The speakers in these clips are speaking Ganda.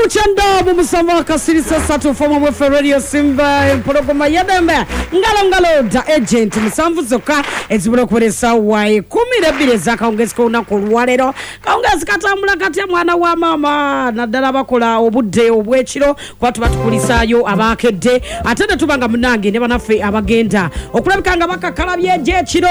Kuchendo mumusamba kasirisa satu fomo mwe radio Simba empologoma yadembe ngalo da agent musamvu zoka ezibula kuberesa wae 12 zakaongezeka unako lwalero kaongezeka katambula kati ya mwana wa mama naddala bakola obudde obwekiro kwatu batukulisayo abakedde atende tubanga munange ne banafe abagenda okulabikanga bakakalabye gyekiro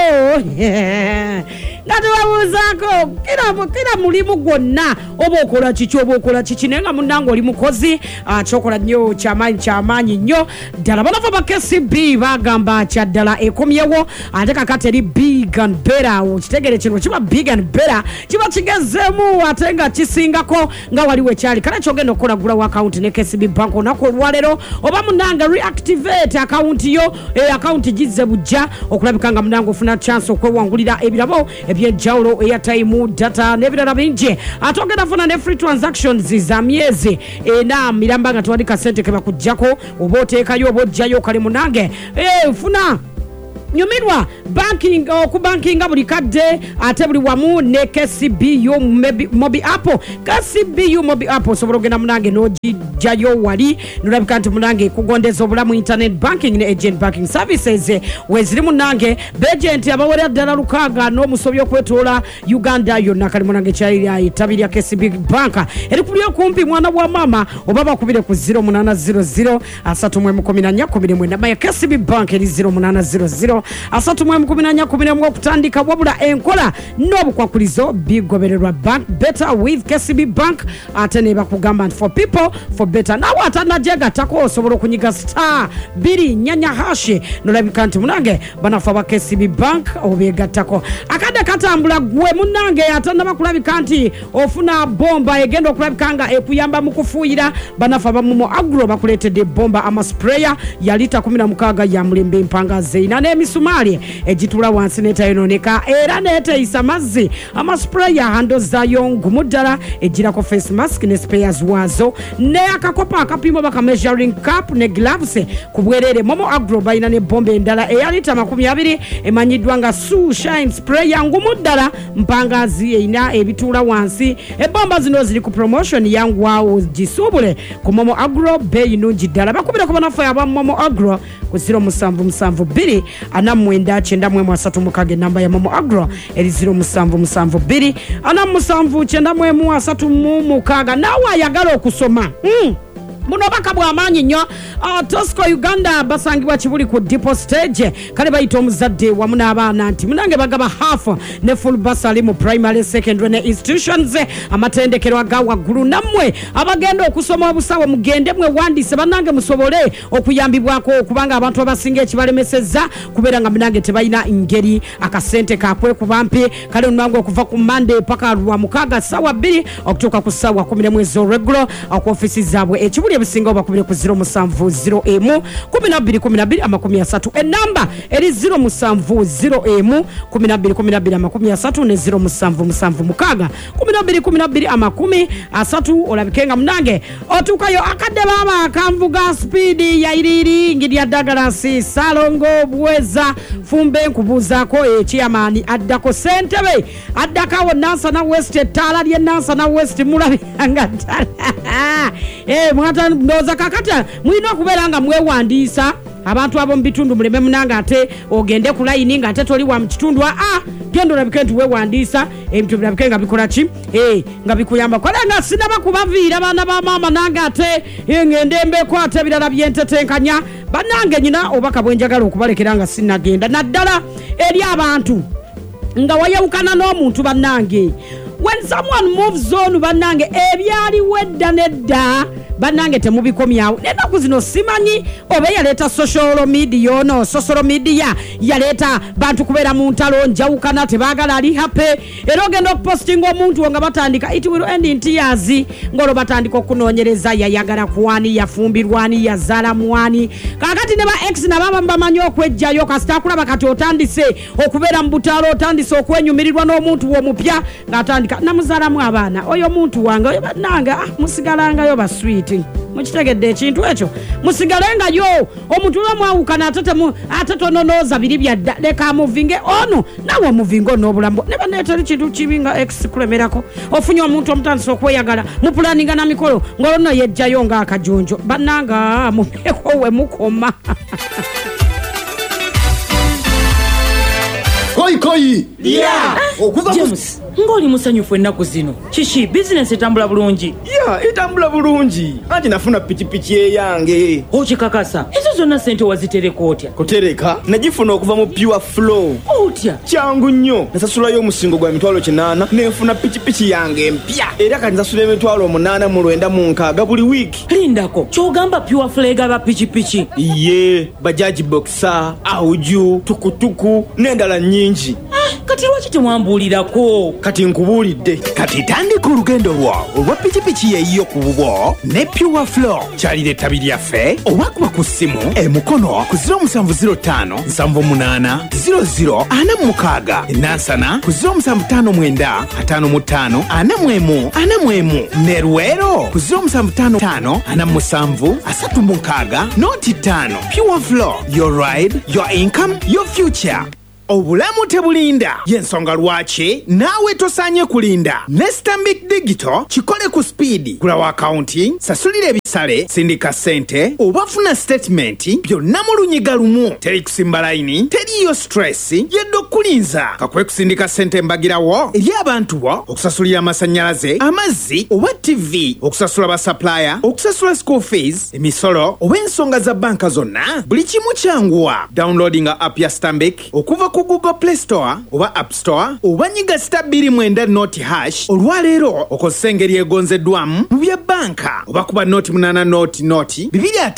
ngati babuzako kila mulimu gwonna obokola chichi nenga munango oli mukozi chokola nnyo kyamaanyi nnyo ddala banafa ba KCB bagamba kyaddala ekomyewo ate kakati eri big and better kitegere kino kiba big and better kiba kigezemu ate nga kisingako nga waliwo ekyali kale kyogenda okukolagula wa account ne KCB bank onako olwalero oba munanga reactivate account yo account gizze bujja okulabikanga munango ofuna chance okwewangulira ebirabo ebyejjawulo airtime data n'ebirala bingi atogenda funa ne free transactions za myezi na miramba nga twadika sente ke bakujjako oba oteekayo oba ojjayo kale munange funa nyumirwa banking ku banking buli kadde ate buli wamu ne KCB yo mobi app KCB yo mobi app sobola genda munange n'ojjayo wali nolabika nti munange kugondeza obulamu internet banking ne agent banking services weziri munange agent abawera ddala lukaga n'omusobi okwetoola Uganda yonna kali munange kyali tabirya KCB bank eri kulyo kumpi mwana wa mama oba bakubire ku 0800 314 maya KCB bank eri 0800 314 okutandika wabula enkola n'obukwakulizo bigobererwa bank better with KCB bank ate ne bakugamba for people for better nawe atanajega tako osobola kunyiga star 2 nyanya hashi nolabika nti munange banafa ba KCB bank obegattako akade katambula gwe munange atanda bakulabika nti ofuna bomba egenda okulabikanga ekuyamba mu kufuuyira banafa bamumo agro bakuletedde bomba ama sprayer ya lita 16 ya mulembe mpanga zeina n'emisumali ejitula wansi netayononeka era neteyisa mazzi ama sprayer hando zayo ngumuddala ejirako face mask ne spares wazo ne akakopa akapimo baka measuring cup ne gloves kubwerere momo agro bayina ne bombe endala eyalita 20 emanyidwa nga Su Shine sprayer ngumuddala mpangazi eina ebitula wansi ebomba zino ziri ku promotion yangu wao jisubule ku momo agro bei nungi ddala bakubira kubana fa aba momo agro ku 0772 anamwenda 9 namba ya momo agro eri 0772 anamusanvu 9 nawe ayagala okusoma muno bakabwa amanyi nnyo Tosco Uganda basangibwa kibuli ku depot stage kale bayita omuzadde wamu n'abaana nti munange bagaba half ne full bursary mu primary secondary ne institutions amatendekero agawa gulu namwe abagenda okusoma obusawo mugende mwe wandise banange musobole okuyambibwako kubanga abantu abasinga ekibalemeseza kubera nga munange tebayina ingeri akasente kakwe kubampi kale munange okuva ku Monday paka lwa mukaga sawa 2 okutuuka ku sawa 10 regular ku office zabwe ekibuli ebisinga obakubire ku 0701 12 enamba eri 0701 12 ne 0776 12 olabikenga munange otukayo akadde baba akamvuga speed ya iriri ngidya dagalasi salongo bweza fumbe nkubuzaako ekyamani addako sentebe addakawo Nansana West tala lye Nansana West mulabanga mwata ndoza kakata mwino okubeera nga mwewandisa abantu abo mbitundu muleme munanga ate ogende ku line nga ate toli wa mkitundu gendo olabike nti wewandisa ebintu birabike nga bikola ki nga bikuyamba kola nga sinaba kubaviira baana ba mama nanga ate ngende mbeko ate birala byentetenkanya banange nyina obaka bwenjagala okubalekera nga sinagenda naddala eri abantu nga wayawukana n'omuntu banange when someone moves on banange ebyali wedda nedda banange temubikomyawo nenaku zino simanyi oba yaleta social media yaleta bantu kubeera mu ntalo njawukana tebagala ali happy era ogenda okupostinga omuntu nga batandika it will end in tears ngolo batandika okunoonyereza yayagala kuwani yafumbirwani yazaala muwani kakati ne ba ex nababa bamanyi okwejjayo kasita kulaba kati otandise okubeera mu butalo otandise okwenyumirirwa n'omuntu w'omupya ng'atandika namuzaalamu abaana oyo muntu wange oyo bananga musigalangayo ba sweet right mukitegedde ekintu ekyo musigalenga yo omuntu lwamwawukana ate tononooza biri byadda leka amuvinge ono nawe omuvinge on'obulamu ne banneetera kintu kibi nga ex kulemerako ofunye omuntu omutandisa okweyagala mupulaninga na mikolo ng'olno yejjayo ng'akajonjo bannanga mumeeko we mukoma Koi yeah James ngoli musanyufu ennaku zino kiki business etambula bulungi etambula bulungi anje nafuna pichipichi eyange okikakasa ezo zonna sente wazitereka otya kutereka nagifuna okuva mu Pure Flow otya kyangu nnyo nasasulayo omusingo gwa emitwalo 8 nenfuna pichipichi yange empya era kati nsasula emitwalo 8 mu 9 mu 6 buli wiiki lindako kyogamba Pure Flow egaba pichipichi iye bajaji boxer auju tukutuku n'endala nnyingi kati lwaki temwambuulirako kati nkubuulidde kati tandika olugendo lwo olwa pikipiki yeeyiyo ku bubwo ne Pure Flow kyalira ettabi lyaffe owakuba ku ssimu emukono ku 0705 78 00 enansana ku 0759 55 41 ne Luwero ku 0755 47 36 noti 5 Pure Flow, your ride, your income, your future. Obulamu tebulinda yensonga lwaki naawe tosaanye kulinda ne Stanbic Digital kikole ku speed kulawa accounting sasulira ebisale sindika sente obafuna statement byonna mu lunyiga lumu teri kusimba layini teriyo stress yedde okulinza kakwe kusindika sente mbagirawo eri abantu bo okusasulira amasannyalaze amazzi oba TV okusasula basupplier okusasula school fees emisolo oba ensonga za banka zonna buli kimu kyanguwa downloading app ya Stanbic okuva ku Google Play Store oba App Store oba nyiga *2 noti hash olwaleero okozesa engeri egonzeddwamu mu bya banka oba kuba noti 8 noti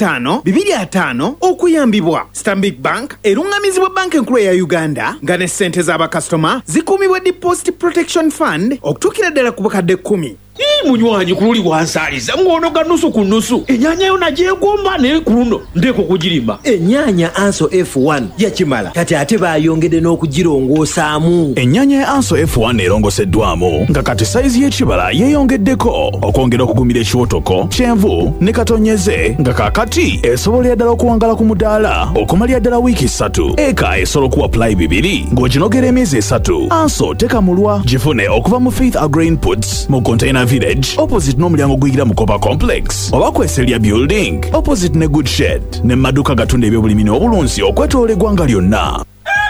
25 okuyambibwa. Stanbic Bank erungamizibwa banka enkulu ya Uganda nga ne ssente z'abakasitoma zikuumibwa Deposit Protection Fund okutuukira ddala ku bukadde 10. Munywanyi kululi wansaliza ngono ganusu ku nusu enyanya yo nagyegomba naye kuno ndeko kugirima enyanya Anso F1 yakimala kati ate bayongedde n'okugirongosaamu. Enyanya ya Anso F1 erongoseddwamu nga kati saizi y'ekibala yeeyongeddeko okwongera okugumira ekiwotoko kyenvu ne katonyeze nga kakati esobolera ddala okuwangala ku mudaala okumalira ddala wiiki 3 eka esobola okuwapply 2 ng'oginogera emyezi 3. Anso tekamulwa gifune okuva mu Faith Agri-Inputs mu Container Village opposite n'omulyango guyingira mu Kopa Complex oba kweselya building opposite ne Good Shed ne maduka gatunda ebyobulimi n'obulunzi okwetoola eggwanga lyonna.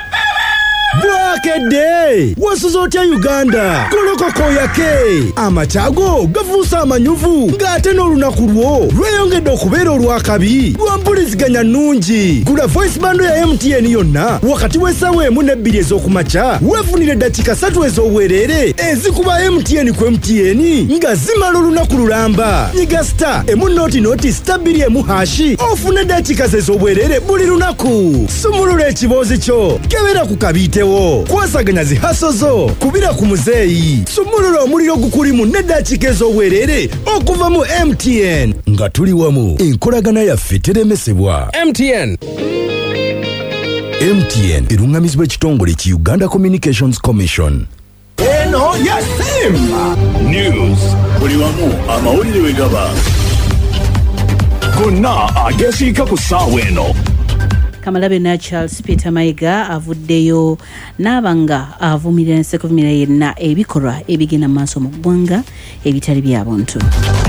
Bwakedde wasuza otya Uganda golokoko yake amatago gafuusa amanyuvu ng'ate n'olunaku lwo lweyongedde okubeera olwakabi lwampuliziganya nnungi. Gula voice bando ya MTN yonna wakati w'essaawa 1 ne 2 ez'okumakya weefunire eddakiika 3 ez'obwereere ezikuba MTN ku MTN nga zimala olunaku lulamba. Nyiga *1 hashi ofune eddakiika ze ez'obwereere buli lunaku. Sumulula ekiboozi kyo kebera ku kabitewo kwasaganya zihaso zo kubira ku muzeeyi. Sumulula omuliro gukulimu n'eddakiika ez'obwereere okuva mu MTN nga tuli wamu enkolagana yaffe teremesebwa. MTN erungamizibwa ekitongole ki Uganda Communications Commission. Eno ya Simba News buli wamu amawulire we gaba gonna agesiika ku ssaawa eno. Kamalabe na Charles Peter Mayiga avuddeyo n'abanga avumirira yenna ebikolwa ebigenda maaso mu ggwanga ebitali bya buntu.